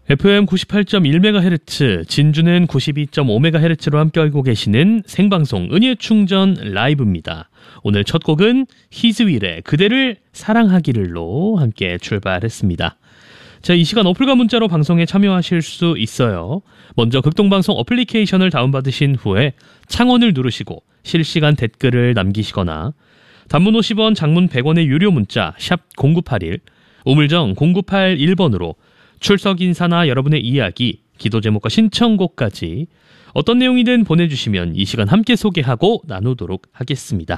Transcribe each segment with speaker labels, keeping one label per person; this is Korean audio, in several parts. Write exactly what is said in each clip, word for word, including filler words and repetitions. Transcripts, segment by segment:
Speaker 1: 에프엠 구십팔 점 일 메가헤르츠, 진주는 구십이 점 오 메가헤르츠로 함께하고 계시는 생방송 은혜의 충전 라이브입니다. 오늘 첫 곡은 히즈윌의 그대를 사랑하기를로 함께 출발했습니다. 자, 이 시간 어플과 문자로 방송에 참여하실 수 있어요. 먼저 극동방송 어플리케이션을 다운받으신 후에 창원을 누르시고 실시간 댓글을 남기시거나 단문 오십 원, 장문 백 원의 유료 문자 샵 공구팔일, 우물정 공구팔일 번으로 출석 인사나 여러분의 이야기, 기도 제목과 신청곡까지 어떤 내용이든 보내주시면 이 시간 함께 소개하고 나누도록 하겠습니다.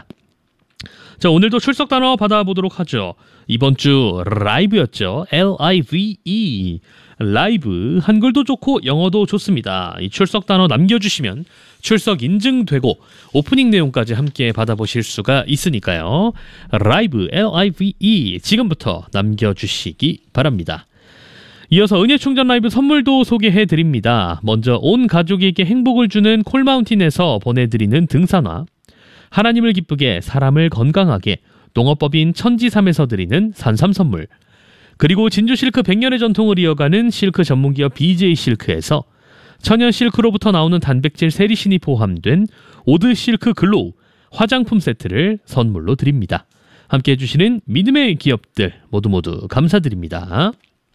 Speaker 1: 자, 오늘도 출석 단어 받아보도록 하죠. 이번 주 라이브였죠. 엘 아이 브이 이. 라이브, 한글도 좋고 영어도 좋습니다. 이 출석 단어 남겨주시면 출석 인증되고 오프닝 내용까지 함께 받아보실 수가 있으니까요. 라이브, 엘 아이 브이 이 지금부터 남겨주시기 바랍니다. 이어서 은혜충전 라이브 선물도 소개해드립니다. 먼저 온 가족에게 행복을 주는 콜마운틴에서 보내드리는 등산화, 하나님을 기쁘게 사람을 건강하게 농어법인 천지삼에서 드리는 산삼 선물, 그리고 진주 실크 백 년의 전통을 이어가는 실크 전문기업 비제이 실크에서 천연 실크로부터 나오는 단백질 세리신이 포함된 오드 실크 글로우 화장품 세트를 선물로 드립니다. 함께 해주시는 믿음의 기업들 모두 모두 감사드립니다.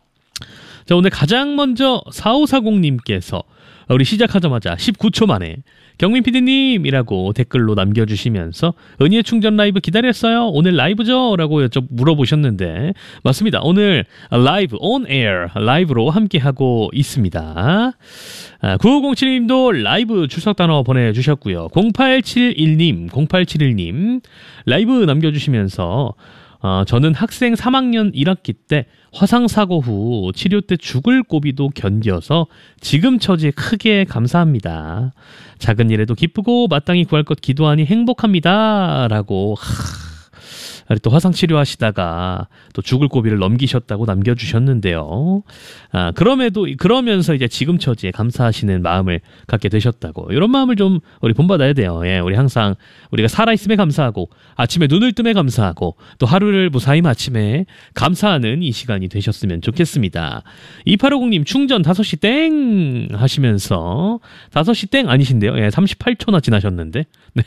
Speaker 1: 자, 오늘 가장 먼저 사오사공님께서 우리 시작하자마자 십구 초 만에 경민 피디님이라고 댓글로 남겨주시면서 은희의 충전 라이브 기다렸어요? 오늘 라이브죠? 라고 여쭤 물어보셨는데 맞습니다. 오늘 라이브, 온 에어 라이브로 함께하고 있습니다. 아, 구오공칠님도 라이브 출석 단어 보내주셨고요. 공팔칠일님, 공팔칠일님 라이브 남겨주시면서 어, 저는 학생 삼 학년 일 학기 때 화상사고 후 치료 때 죽을 고비도 견뎌서 지금 처지에 크게 감사합니다. 작은 일에도 기쁘고 마땅히 구할 것 기도하니 행복합니다. 라고 하... 또 화상 치료하시다가 또 죽을 고비를 넘기셨다고 남겨주셨는데요. 아, 그럼에도 그러면서 이제 지금 처지에 감사하시는 마음을 갖게 되셨다고, 이런 마음을 좀 우리 본받아야 돼요. 예, 우리 항상 우리가 살아있음에 감사하고 아침에 눈을 뜸에 감사하고 또 하루를 무사히 마침에 감사하는 이 시간이 되셨으면 좋겠습니다. 이팔오공님 충전 다섯 시 땡 하시면서 다섯 시 땡 아니신데요. 예, 삼십팔 초나 지나셨는데 네.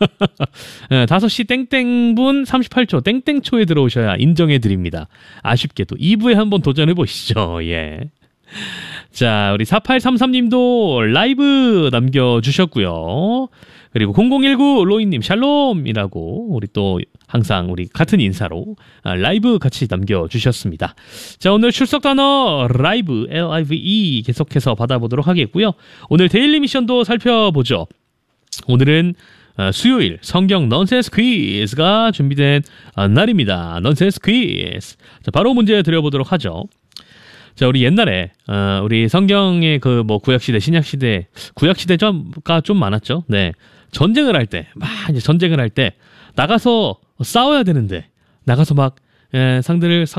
Speaker 1: 예, 다섯 시 땡땡분 삼십팔 초 땡땡초에 들어오셔야 인정해드립니다. 아쉽게도 이 부에 한번 도전해보시죠. 예. 자, 우리 사팔삼삼님도 라이브 남겨주셨고요. 그리고 공공일구 로이님 샬롬이라고 우리 또 항상 우리 같은 인사로 라이브 같이 남겨주셨습니다. 자, 오늘 출석 단어 라이브, 엘 아이 브이 이 계속해서 받아보도록 하겠고요. 오늘 데일리 미션도 살펴보죠. 오늘은 어, 수요일 성경 넌센스 퀴즈가 준비된 어, 날입니다. 넌센스 퀴즈. 자, 바로 문제 드려보도록 하죠. 자, 우리 옛날에 어, 우리 성경의 그 뭐 구약시대, 신약시대, 구약시대가 좀 많았죠. 네, 전쟁을 할 때, 막 이제 전쟁을 할 때 나가서 싸워야 되는데 나가서 막 예, 상대를